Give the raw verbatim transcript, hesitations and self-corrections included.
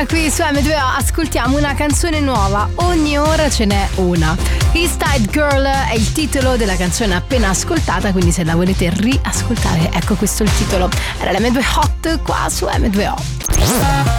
ora qui su emme due o ascoltiamo una canzone nuova, ogni ora ce n'è una. East Side Girl è il titolo della canzone appena ascoltata, quindi se la volete riascoltare, ecco questo è il titolo. Era l'emme due Hot qua su emme due o.